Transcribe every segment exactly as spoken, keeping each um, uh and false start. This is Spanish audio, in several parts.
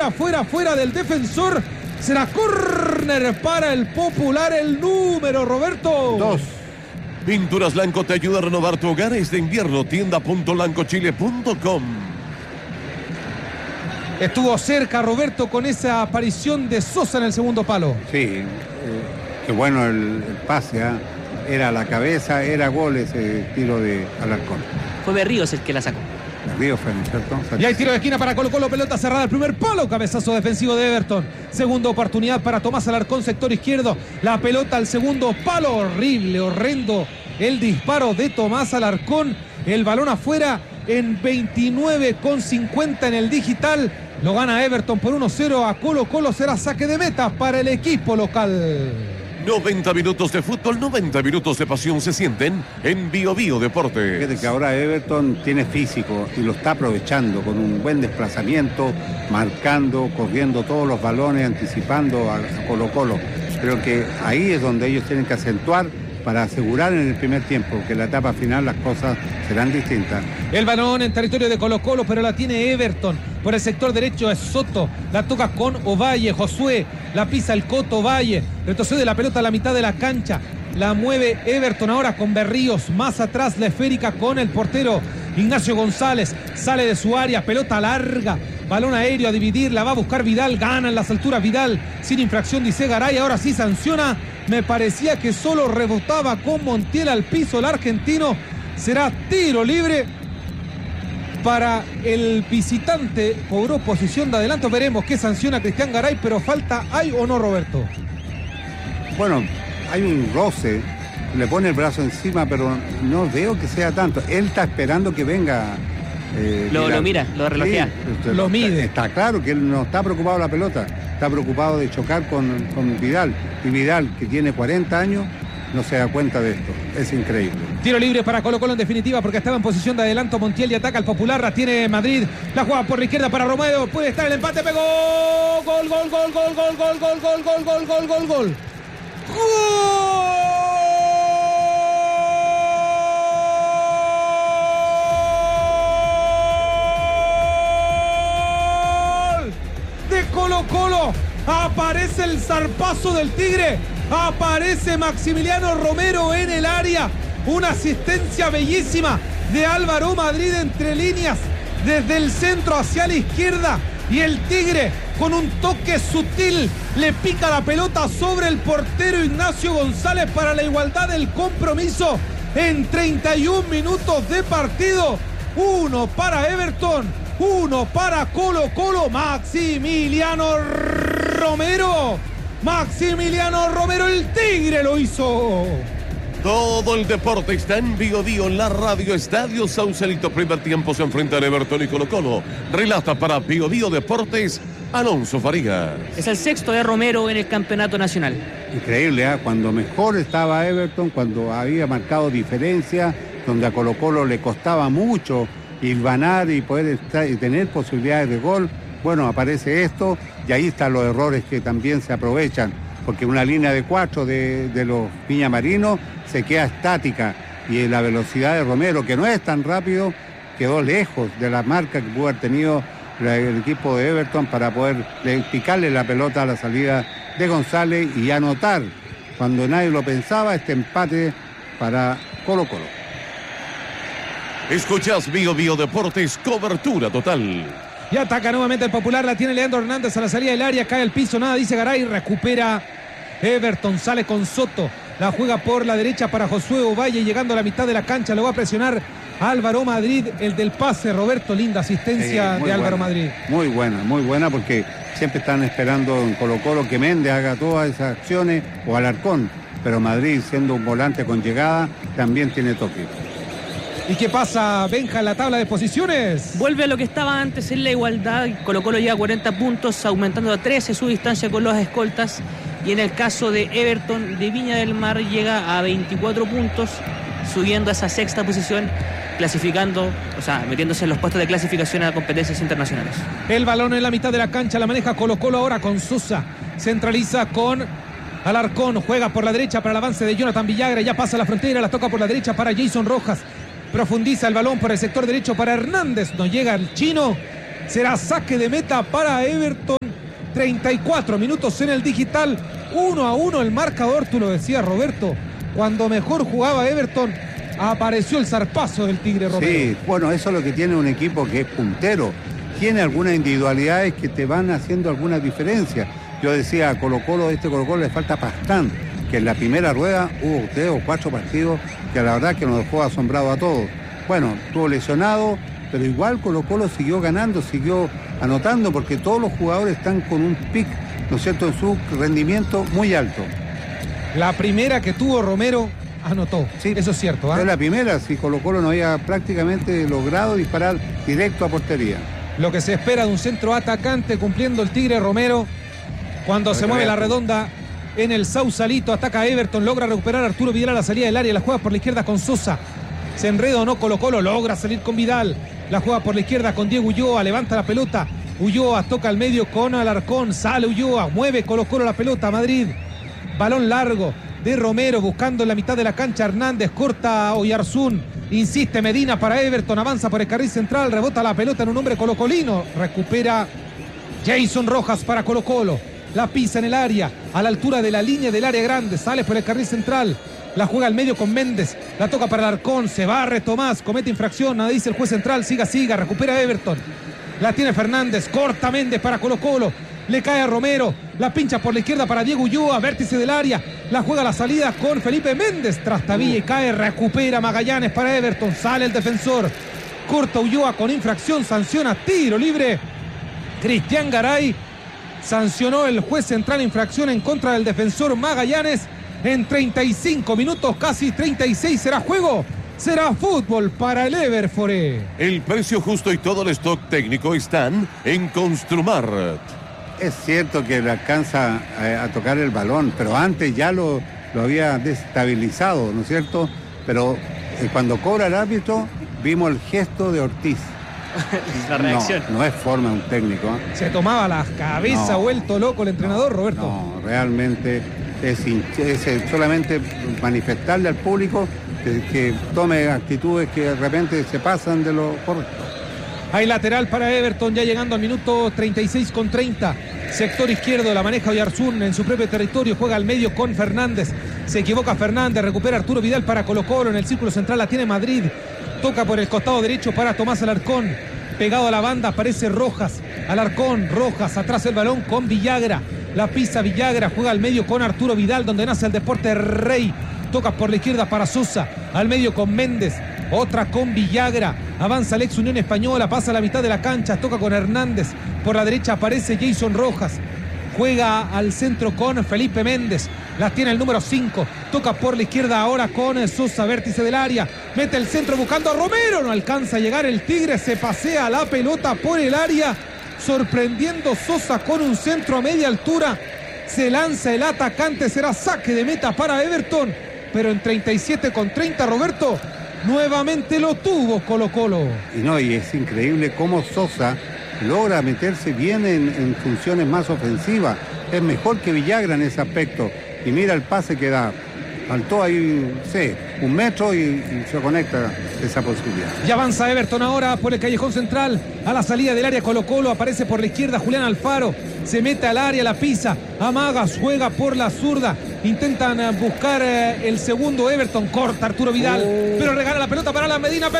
fuera, fuera, fuera del defensor. Será córner para el Popular, el número, Roberto. Dos. Pinturas Blanco te ayuda a renovar tu hogar este invierno. Tienda punto blanco chile punto com. Estuvo cerca, Roberto, con esa aparición de Sosa en el segundo palo. Sí, eh, qué bueno el, el pase, ¿eh? Era la cabeza, era gol ese tiro de Alarcón. Fue Berríos el que la sacó. Berríos fue, ¿no es cierto? Y hay tiro de esquina para Colo Colo, pelota cerrada al primer palo, cabezazo defensivo de Everton. Segunda oportunidad para Tomás Alarcón, sector izquierdo. La pelota al segundo palo, horrible, horrendo el disparo de Tomás Alarcón. El balón afuera en veintinueve con cincuenta en el digital. Lo gana Everton por uno cero a Colo Colo. Será saque de meta para el equipo local. noventa minutos de fútbol, noventa minutos de pasión se sienten en Bio Bio Deportes. Fíjate que ahora Everton tiene físico y lo está aprovechando con un buen desplazamiento, marcando, corriendo todos los balones, anticipando a, a Colo Colo. Creo que ahí es donde ellos tienen que acentuar para asegurar en el primer tiempo, que en la etapa final las cosas serán distintas. El balón en territorio de Colo Colo, pero la tiene Everton. Por el sector derecho es Soto, la toca con Ovalle, Josué, la pisa el Coto Valle, retrocede la pelota a la mitad de la cancha, la mueve Everton ahora con Berríos, más atrás la esférica con el portero Ignacio González, sale de su área, pelota larga, balón aéreo a dividir, la va a buscar Vidal, gana en las alturas Vidal, sin infracción dice Garay, ahora sí sanciona, me parecía que solo rebotaba con Montiel al piso el argentino, será tiro libre para el visitante, cobró posición de adelanto, veremos qué sanciona Cristian Garay, pero falta, ¿hay o no, Roberto? Bueno, hay un roce, le pone el brazo encima, pero no veo que sea tanto. Él está esperando que venga. Eh, lo, lo mira, lo relojea. Sí, lo mide. Está, está claro que él no está preocupado de la pelota, está preocupado de chocar con, con Vidal. Y Vidal, que tiene cuarenta años, no se da cuenta de esto. Es increíble. Tiro libre para Colo Colo en definitiva, porque estaba en posición de adelanto Montiel y ataca al Popular, la tiene Madrid, la juega por la izquierda para Romero, puede estar el empate, pegó, gol, gol, gol, gol, gol, gol, gol, gol, gol, gol, gol, gol, gol. ¡Gol! De Colo Colo, aparece el zarpazo del Tigre, aparece Maximiliano Romero en el área, una asistencia bellísima de Álvaro Madrid entre líneas, desde el centro hacia la izquierda, y el Tigre con un toque sutil le pica la pelota sobre el portero Ignacio González para la igualdad del compromiso en treinta y un minutos de partido. Uno para Everton, uno para Colo Colo. Maximiliano Romero, Maximiliano Romero, el Tigre lo hizo. Todo el deporte está en Bio Bio, en la radio Estadio Sausalito. Primer tiempo se enfrentan Everton y Colo Colo. Relata para Bio Bio Deportes, Alonso Farigas. Es el sexto de Romero en el campeonato nacional. Increíble, ¿eh? Cuando mejor estaba Everton, cuando había marcado diferencia, donde a Colo Colo le costaba mucho hilvanar y poder estar, y tener posibilidades de gol. Bueno, aparece esto y ahí están los errores que también se aprovechan, porque una línea de cuatro de, de los Viñamarinos se queda estática y la velocidad de Romero, que no es tan rápido, quedó lejos de la marca que pudo haber tenido el equipo de Everton para poder picarle la pelota a la salida de González y anotar, cuando nadie lo pensaba, este empate para Colo Colo. Escuchas Bio Bio Deportes, cobertura total. Y ataca nuevamente el Popular, la tiene Leandro Hernández a la salida del área, cae al piso, nada, dice Garay, recupera Everton, sale con Soto, la juega por la derecha para Josué Ovalle, llegando a la mitad de la cancha, lo va a presionar Álvaro Madrid, el del pase, Roberto, linda asistencia sí, de Álvaro buena, Madrid. Muy buena, muy buena, porque siempre están esperando en Colo Colo que Méndez haga todas esas acciones, o Alarcón, pero Madrid, siendo un volante con llegada, también tiene toque. ¿Y qué pasa, Benja, en la tabla de posiciones? Vuelve a lo que estaba antes en la igualdad. Colo Colo llega a cuarenta puntos, aumentando a trece su distancia con los escoltas. Y en el caso de Everton de Viña del Mar llega a veinticuatro puntos, subiendo a esa sexta posición, clasificando, o sea, metiéndose en los puestos de clasificación a competencias internacionales. El balón en la mitad de la cancha, la maneja Colo Colo ahora con Sosa. Centraliza con Alarcón, juega por la derecha para el avance de Jonathan Villagra, ya pasa la frontera, la toca por la derecha para Jason Rojas. Profundiza el balón por el sector derecho para Hernández. No llega el chino. Será saque de meta para Everton. treinta y cuatro minutos en el digital. uno a uno el marcador, tú lo decías, Roberto. Cuando mejor jugaba Everton, apareció el zarpazo del Tigre Romero. Sí, bueno, eso es lo que tiene un equipo que es puntero. Tiene algunas individualidades que te van haciendo alguna diferencia. Yo decía, a Colo Colo, este Colo Colo le falta Pastán, que en la primera rueda hubo tres o cuatro partidos que la verdad que nos dejó asombrado a todos. Bueno, estuvo lesionado, pero igual Colo Colo siguió ganando, siguió anotando, porque todos los jugadores están con un pic, ¿no es cierto?, en su rendimiento muy alto. La primera que tuvo Romero anotó, sí, eso es cierto. ¿eh? Es la primera, si Colo Colo no había prácticamente logrado disparar directo a portería. Lo que se espera de un centro atacante cumpliendo el Tigre Romero. Cuando se mueve la redonda en el Sausalito, ataca a Everton, logra recuperar a Arturo Vidal a la salida del área, la juega por la izquierda con Sosa. Se enreda o no Colo Colo, logra salir con Vidal. La juega por la izquierda con Diego Ulloa, levanta la pelota. Ulloa toca al medio con Alarcón, sale Ulloa, mueve Colo Colo la pelota, Madrid. Balón largo de Romero buscando en la mitad de la cancha, Hernández corta a Oyarzún, insiste Medina para Everton, avanza por el carril central, rebota la pelota en un hombre colocolino, recupera Jason Rojas para Colo Colo, la pisa en el área, a la altura de la línea del área grande, sale por el carril central, la juega al medio con Méndez, la toca para Alarcón, se barre Tomás, comete infracción, nada dice el juez central, siga, siga, recupera Everton, la tiene Fernández, corta Méndez para Colo Colo, le cae a Romero, la pincha por la izquierda para Diego Ulloa, vértice del área, la juega a la salida con Felipe Méndez, trastabilla y cae, recupera Magallanes para Everton, sale el defensor, corta Ulloa con infracción, sanciona, tiro libre, Cristian Garay, sancionó el juez central infracción en contra del defensor Magallanes, en treinta y cinco minutos, casi treinta y seis será juego. Será fútbol para el Everfore. El precio justo y todo el stock técnico están en Construmart. Es cierto que le alcanza a, a tocar el balón, pero antes ya lo, lo había destabilizado, ¿no es cierto? Pero eh, cuando cobra el árbitro, vimos el gesto de Ortiz. La reacción. No, no es forma de un técnico. ¿eh? Se tomaba las cabezas, no, vuelto loco el entrenador, no, Roberto. No, realmente es, es solamente manifestarle al público que, que tome actitudes que de repente se pasan de lo correcto. Hay lateral para Everton, ya llegando al minuto treinta y seis con treinta. Sector izquierdo, la maneja Oyarzún en su propio territorio, juega al medio con Fernández. Se equivoca Fernández, recupera Arturo Vidal para Colo Colo, en el círculo central la tiene Madrid. Toca por el costado derecho para Tomás Alarcón. Pegado a la banda aparece Rojas. Alarcón, Rojas, atrás el balón con Villagra. La pisa Villagra, juega al medio con Arturo Vidal, donde nace el deporte Rey. Toca por la izquierda para Sosa, al medio con Méndez. Otra con Villagra, avanza el ex Unión Española, pasa a la mitad de la cancha, toca con Hernández, por la derecha aparece Jason Rojas, juega al centro con Felipe Méndez, la tiene el número cinco, toca por la izquierda ahora con Sosa, vértice del área, mete el centro buscando a Romero, no alcanza a llegar el Tigre, se pasea la pelota por el área, sorprendiendo Sosa con un centro a media altura, se lanza el atacante, será saque de meta para Everton, pero en treinta y siete con treinta, Roberto, nuevamente lo tuvo Colo Colo. Y no, y es increíble cómo Sosa logra meterse bien en, en funciones más ofensivas. Es mejor que Villagra en ese aspecto. Y mira el pase que da. Faltó ahí, no sé, un metro y, y se conecta esa posibilidad. Y avanza Everton ahora por el callejón central. A la salida del área Colo Colo aparece por la izquierda Julián Alfaro. Se mete al área, la pisa. Amagas, juega por la zurda. Intentan buscar eh, el segundo Everton. Corta Arturo Vidal. Oh. Pero regala la pelota para la Medina.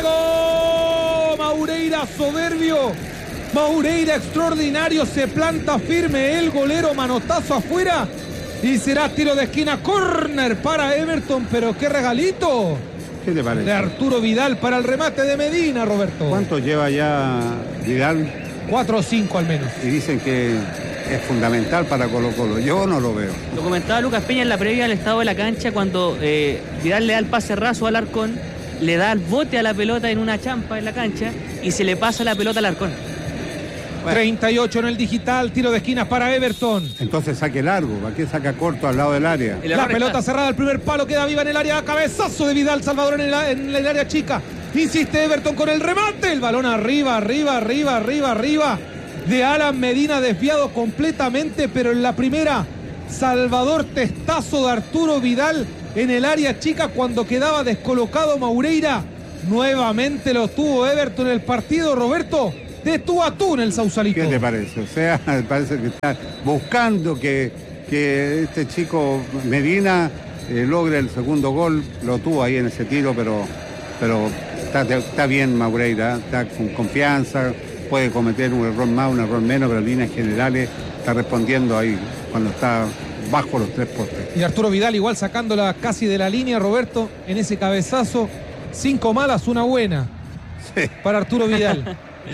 Pegó Maureira, soberbio. Maureira extraordinario. Se planta firme el golero. Manotazo afuera. Y será tiro de esquina, córner para Everton, pero qué regalito. ¿Qué te parece? De Arturo Vidal para el remate de Medina, Roberto. ¿Cuánto lleva ya Vidal? Cuatro o cinco al menos. Y dicen que es fundamental para Colo Colo. Yo no lo veo. Lo comentaba Lucas Peña en la previa del estado de la cancha cuando eh, Vidal le da el pase raso al Alarcón, le da el bote a la pelota en una champa en la cancha y se le pasa la pelota al Alarcón. Bueno. treinta y ocho en el digital, tiro de esquina para Everton. Entonces saque largo, ¿para qué saca corto al lado del área? La pelota cerrada, el primer palo queda viva en el área, cabezazo de Vidal Salvador en el, en el área chica. Insiste Everton con el remate, el balón arriba, arriba, arriba, arriba, arriba. De Alan Medina desviado completamente, pero en la primera, Salvador testazo de Arturo Vidal en el área chica cuando quedaba descolocado Maureira. Nuevamente lo tuvo Everton en el partido, Roberto. de tú a tú en el Sausalito. ¿Qué te parece? O sea, parece que está buscando que, que este chico Medina eh, logre el segundo gol. Lo tuvo ahí en ese tiro, pero, pero está, está bien Maureira, está con confianza, puede cometer un error más, un error menos, pero en líneas generales está respondiendo ahí cuando está bajo los tres postes. Y Arturo Vidal igual sacándola casi de la línea, Roberto, en ese cabezazo. Cinco malas, una buena. Sí. Para Arturo Vidal.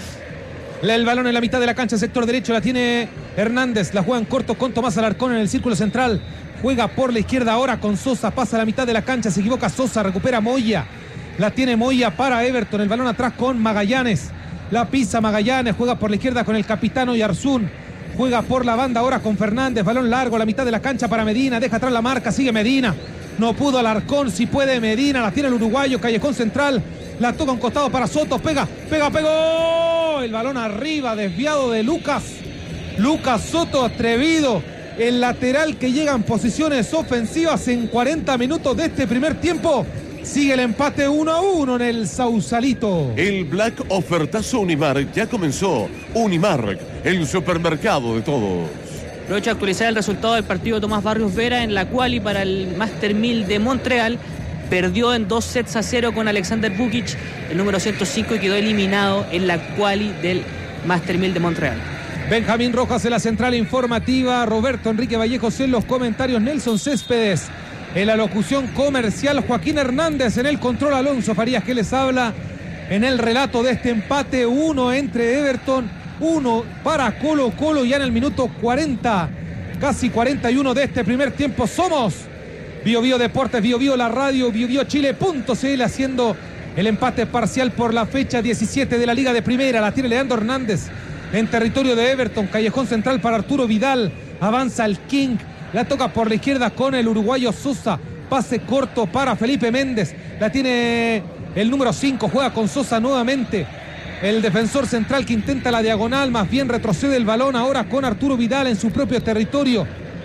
El balón en la mitad de la cancha, sector derecho, la tiene Hernández, la juega en corto con Tomás Alarcón en el círculo central. Juega por la izquierda ahora con Sosa, pasa a la mitad de la cancha, se equivoca Sosa, recupera Moya. La tiene Moya para Everton, el balón atrás con Magallanes. La pisa Magallanes, juega por la izquierda con el capitán Oyarzún. Juega por la banda ahora con Fernández, balón largo a la mitad de la cancha para Medina, deja atrás la marca, sigue Medina. No pudo Alarcón, si puede Medina, la tiene el uruguayo, callejón central. La toca un costado para Soto, pega, pega, pegó. El balón arriba, desviado de Lucas. Lucas Soto, atrevido. El lateral que llega en posiciones ofensivas en cuarenta minutos de este primer tiempo. Sigue el empate uno a uno en el Sausalito. El Black Ofertazo Unimark ya comenzó. Unimark, el supermercado de todos. Aprovecho a actualizar el resultado del partido de Tomás Barrios Vera en la quali para el Master mil de Montreal. Perdió en dos sets a cero con Alexander Bukic, el número ciento cinco, y quedó eliminado en la quali del Master mil de Montreal. Benjamín Rojas en la central informativa, Roberto Enrique Vallejos en los comentarios, Nelson Céspedes en la locución comercial, Joaquín Hernández en el control, Alonso Farías que les habla en el relato de este empate, uno entre Everton, uno para Colo Colo, ya en el minuto cuarenta, casi cuarenta y uno de este primer tiempo. Somos Bio Bio Deportes, Bio Bio la radio, bio bio chile punto c l haciendo el empate parcial por la fecha diecisiete de la Liga de Primera. La tiene Leandro Hernández en territorio de Everton, callejón central para Arturo Vidal, avanza el King, la toca por la izquierda con el uruguayo Sosa, pase corto para Felipe Méndez, la tiene el número cinco, juega con Sosa nuevamente, el defensor central que intenta la diagonal, más bien retrocede el balón ahora con Arturo Vidal en su propio territorio,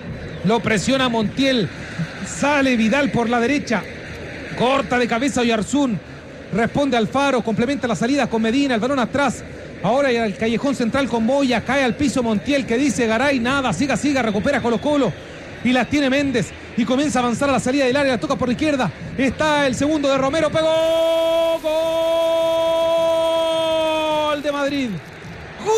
lo presiona Montiel, sale Vidal por la derecha, corta de cabeza Oyarzún, responde Alfaro, complementa la salida con Medina, el balón atrás, ahora el callejón central con Moya, cae al piso Montiel que dice Garay, nada, siga, siga, recupera Colo Colo y la tiene Méndez y comienza a avanzar a la salida del área, la toca por la izquierda, está el segundo de Romero, pegó, gol de Madrid, gol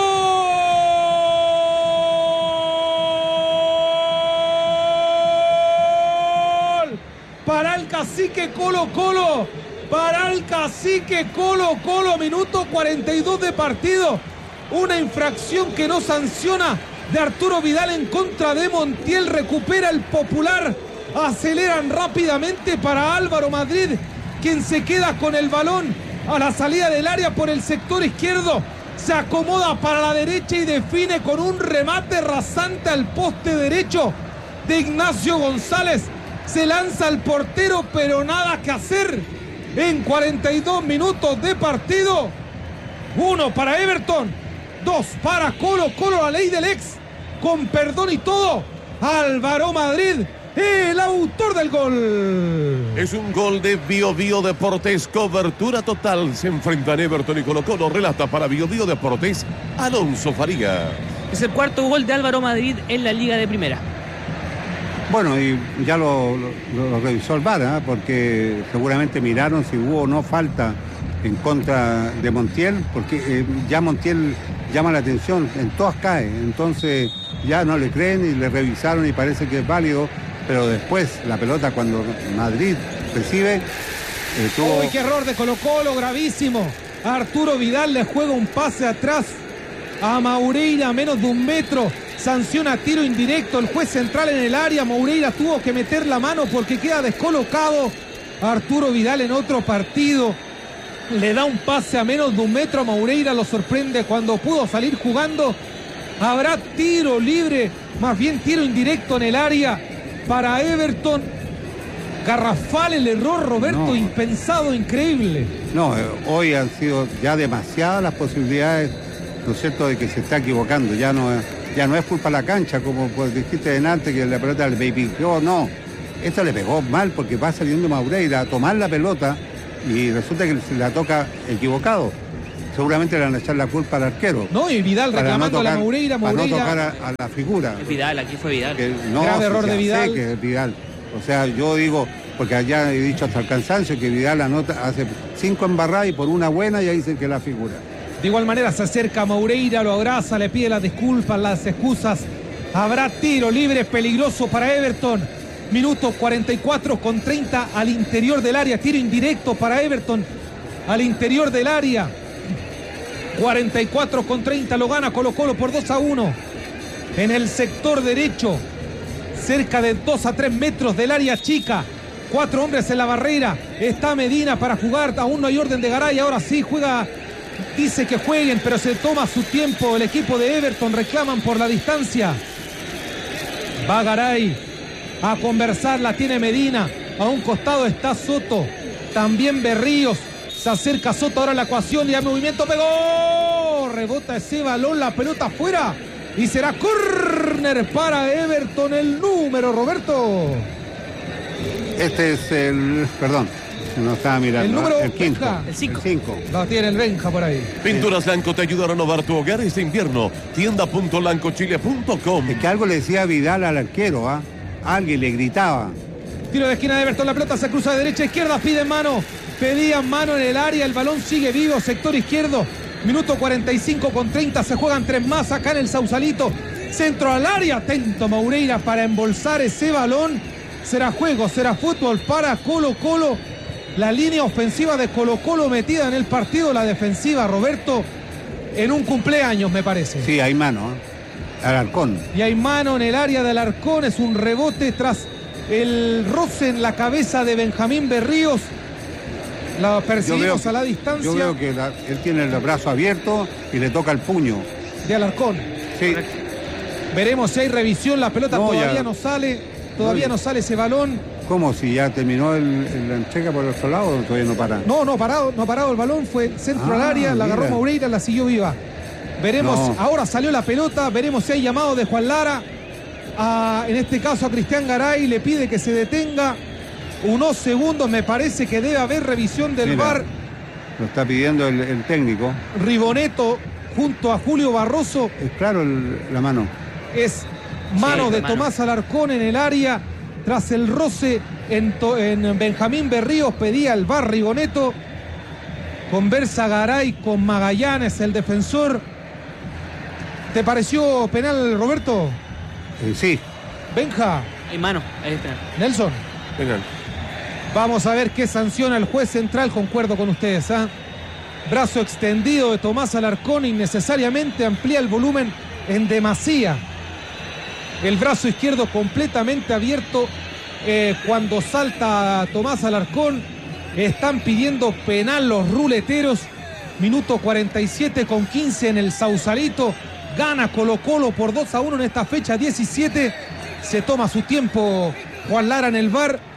para el cacique Colo Colo. Para el cacique Colo Colo, minuto cuarenta y dos de partido. Una infracción que no sanciona de Arturo Vidal en contra de Montiel. Recupera el popular. Aceleran rápidamente para Álvaro Madrid, quien se queda con el balón a la salida del área por el sector izquierdo. Se acomoda para la derecha y define con un remate rasante al poste derecho de Ignacio González. Se lanza al portero, pero nada que hacer. En cuarenta y dos minutos de partido, uno para Everton, dos para Colo Colo, la ley del ex, con perdón y todo, Álvaro Madrid, el autor del gol. Es un gol de Bio Bio Deportes, cobertura total, se enfrentan Everton y Colo Colo, relata para Bio Bio Deportes, Alonso Faría. Es el cuarto gol de Álvaro Madrid en la Liga de Primera. Bueno, y ya lo, lo, lo revisó el V A R, ¿eh? Porque seguramente miraron si hubo o no falta en contra de Montiel, porque eh, ya Montiel llama la atención, en todas cae, entonces ya no le creen y le revisaron y parece que es válido, pero después la pelota cuando Madrid recibe, eh, tuvo... ¡Uy, qué error de Colo Colo, gravísimo! Arturo Vidal le juega un pase atrás a Maureira a menos de un metro. Sanciona tiro indirecto el juez central en el área. Moureira tuvo que meter la mano porque queda descolocado. Arturo Vidal en otro partido le da un pase a menos de un metro a Moureira, lo sorprende cuando pudo salir jugando. Habrá tiro libre, más bien tiro indirecto en el área para Everton. Garrafal el error, Roberto, no. Impensado, increíble. No, eh, hoy han sido ya demasiadas las posibilidades, ¿no es cierto?, de que se está equivocando. Ya no es... Ya no es culpa de la cancha, como pues dijiste delante, que la pelota le pegó, no. Esto le pegó mal porque va saliendo Moureira a tomar la pelota y resulta que se la toca equivocado. seguramente le van a echar la culpa al arquero. No, y Vidal Para reclamando no tocar, a la Moureira, para Moureira. no tocar a, a la figura. Es Vidal, aquí fue Vidal. Que no, Grave si error ya de Vidal. sé que es Vidal. O sea, yo digo, porque allá he dicho hasta el cansancio que Vidal anota, hace cinco embarradas y por una buena ya dicen que es la figura. De igual manera se acerca a Moureira, lo abraza, le pide las disculpas, las excusas. Habrá tiro libre peligroso para Everton. Minuto cuarenta y cuatro con treinta al interior del área. Tiro indirecto para Everton al interior del área. cuarenta y cuatro con treinta lo gana Colo Colo por dos a uno. En el sector derecho, cerca de dos a tres metros del área chica. Cuatro hombres en la barrera. Está Medina para jugar. Aún no hay orden de Garay. Ahora sí juega. Dice que jueguen, pero se toma su tiempo. El equipo de Everton reclaman por la distancia. Va Garay a conversar. La tiene Medina. A un costado está Soto. También Berríos. Se acerca Soto ahora a la ecuación y al movimiento pegó. Rebota ese balón. La pelota afuera. Y será córner para Everton. El número, Roberto. Este es el, perdón, no estaba mirando. El número, el quinto. Benja. El cinco. cinco. Lo tiene el Benja por ahí. Pinturas Blanco te ayuda a renovar tu hogar este invierno. tienda punto blanco chile punto com. Es que algo le decía Vidal al arquero, ¿ah? Alguien le gritaba. Tiro de esquina de Everton, la pelota se cruza de derecha a izquierda, pide mano, pedían mano en el área, el balón sigue vivo, sector izquierdo, minuto cuarenta y cinco con treinta, se juegan tres más acá en el Sausalito, centro al área, atento Moureira para embolsar ese balón, será juego, será fútbol para Colo Colo, la línea ofensiva de Colo Colo metida en el partido, la defensiva, Roberto, en un cumpleaños me parece. Sí, hay mano, ¿eh? Alarcón. Y hay mano en el área de Alarcón, es un rebote tras el roce en la cabeza de Benjamín Berríos. La perseguimos que, a la distancia. Yo veo que la, él tiene el brazo abierto y le toca el puño. De Alarcón. Sí. Veremos si hay revisión, la pelota No, todavía ya. no sale, todavía No, no sale ese balón. ¿Cómo? Si ya terminó el, el- la entrega por el otro lado, todavía no para. No, no parado, no parado el balón, fue centro Ah, al área, la agarró mira. Moureira, la siguió viva. Veremos, No. ahora salió la pelota, veremos si hay llamado de Juan Lara. A, en este caso a Cristian Garay, le pide que se detenga unos segundos, me parece que debe haber revisión del Mira. V A R. Lo está pidiendo el, el técnico. Riboneto junto a Julio Barroso, Es claro el- la mano. es mano Sí, de mano. Tomás Alarcón en el área, tras el roce en, to- en Benjamín Berríos, pedía el V A R Riboneto, conversa Garay con Magallanes, el defensor. ¿Te pareció penal, Roberto? Eh, sí. Benja, Hay mano, ahí está. Nelson. Vengan. Vamos a ver qué sanciona el juez central, concuerdo con ustedes. ¿ah? Brazo extendido de Tomás Alarcón, innecesariamente amplía el volumen en demasía. El brazo izquierdo completamente abierto eh, cuando salta Tomás Alarcón. Están pidiendo penal los ruleteros. Minuto cuarenta y siete con quince en el Sausalito. Gana Colo Colo por dos a uno en esta fecha diecisiete. Se toma su tiempo Juan Lara en el V A R.